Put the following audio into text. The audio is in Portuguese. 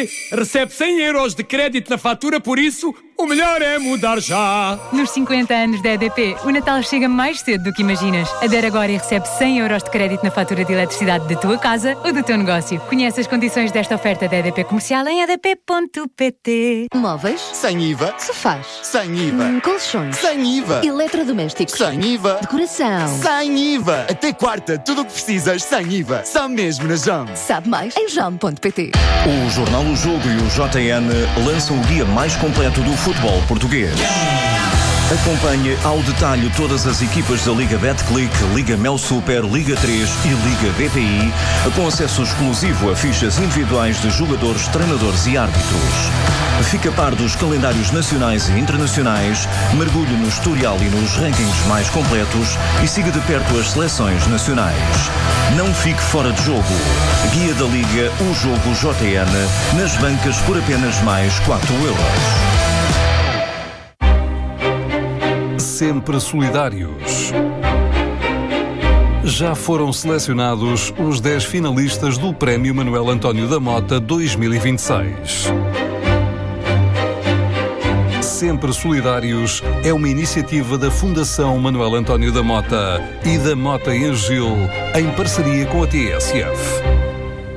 EDP recebe 100 euros de crédito na fatura, por isso, o melhor é mudar já. Nos 50 anos da EDP, o Natal chega mais cedo do que imaginas. Adere agora e recebe 100 euros de crédito na fatura de eletricidade da tua casa ou do teu negócio. Conhece as condições desta oferta da EDP Comercial em edp.pt. Móveis? Sem IVA. Sofás? Sem IVA. Colchões? Sem IVA. Eletrodomésticos? Sem IVA. Decoração? Sem IVA. Até quarta, tudo o que precisas sem IVA. Só mesmo na JAM. Sabe mais em jam.pt. O Jornal O Jogo e o JN lançam o guia mais completo do futebol português. Acompanhe ao detalhe todas as equipas da Liga Betclic, Liga Mel Super, Liga 3 e Liga BPI, com acesso exclusivo a fichas individuais de jogadores, treinadores e árbitros. Fique a par dos calendários nacionais e internacionais, mergulhe no historial e nos rankings mais completos e siga de perto as seleções nacionais. Não fique fora de jogo. Guia da Liga, o Jogo JN, nas bancas por apenas mais 4 euros. Sempre solidários. Já foram selecionados os 10 finalistas do Prémio Manuel António da Mota 2026. Sempre Solidários é uma iniciativa da Fundação Manuel António da Mota e da Mota em Gil, em parceria com a TSF.